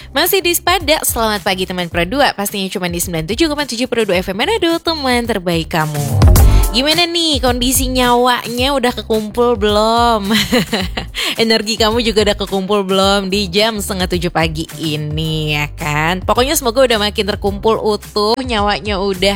Masih di Sepada, selamat pagi teman Pro 2. Pastinya cuma di 97,7 Pro 2 FM Manado, teman terbaik kamu. Gimana nih kondisi nyawanya, udah kekumpul belum? Energi kamu juga udah kekumpul belum di jam 6:30 pagi ini ya kan? Pokoknya semoga udah makin terkumpul utuh, nyawanya udah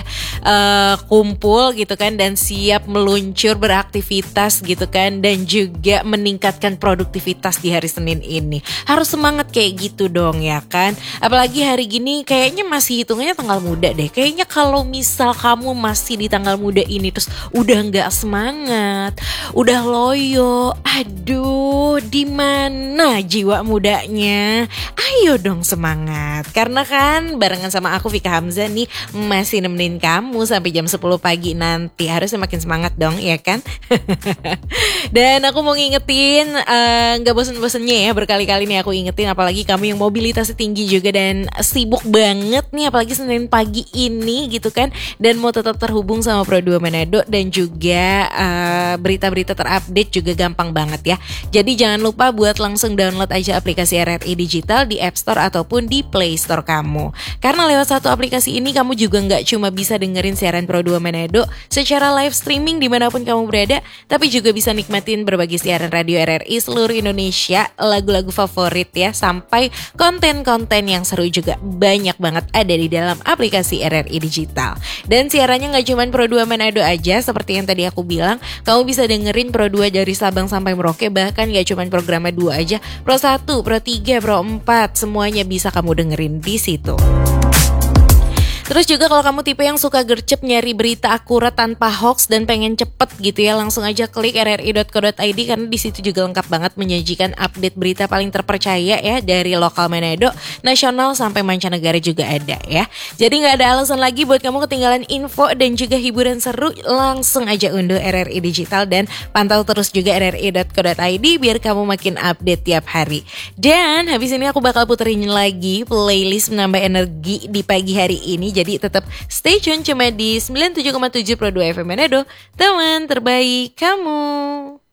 kumpul gitu kan, dan siap meluncur beraktivitas gitu kan, dan juga meningkatkan produktivitas di hari Senin ini. Harus semangat kayak gitu dong ya kan? Apalagi hari gini kayaknya masih hitungannya tanggal muda deh. Kayaknya kalau misal kamu masih di tanggal muda ini terus udah nggak semangat, udah loyo, aduh, di mana jiwa mudanya? Ayo dong semangat, karena kan barengan sama aku Vika Hamzah nih masih nemenin kamu sampai jam 10 pagi nanti. Harusnya makin semangat dong ya kan? Dan aku mau ngingetin, nggak bosen-bosennya ya, berkali-kali nih aku ingetin, apalagi kamu yang mobilitasnya tinggi juga dan sibuk banget nih, apalagi Senin pagi ini gitu kan, dan mau tetap terhubung sama Pro 2 Manado dan juga berita-berita terupdate juga gampang banget ya. Jadi jangan lupa buat langsung download aja aplikasi RRI Digital di App Store ataupun di Play Store kamu. Karena lewat satu aplikasi ini kamu juga nggak cuma bisa dengerin siaran Pro 2 Manado secara live streaming dimanapun kamu berada, tapi juga bisa nikmatin berbagai siaran radio RRI seluruh Indonesia, lagu-lagu favorit ya, sampai konten-konten yang seru juga banyak banget ada di dalam aplikasi RRI Digital. Dan siarannya nggak cuma Pro 2 Manado aja, seperti yang tadi aku bilang, kamu bisa dengerin Pro 2 dari Sabang sampai Merauke, bahkan gak cuma program 2 aja, Pro 1, Pro 3, Pro 4, semuanya bisa kamu dengerin di situ. Terus juga kalau kamu tipe yang suka gercep nyari berita akurat tanpa hoax dan pengen cepet gitu ya, langsung aja klik rri.co.id, karena di situ juga lengkap banget menyajikan update berita paling terpercaya ya, dari lokal Manado, nasional sampai mancanegara juga ada ya. Jadi nggak ada alasan lagi buat kamu ketinggalan info dan juga hiburan seru. Langsung aja unduh RRI Digital dan pantau terus juga rri.co.id biar kamu makin update tiap hari. Dan habis ini aku bakal puterin lagi playlist menambah energi di pagi hari ini. Jadi tetap stay tune cuma di 97,7 Pro 2 FM Manado, teman terbaik kamu.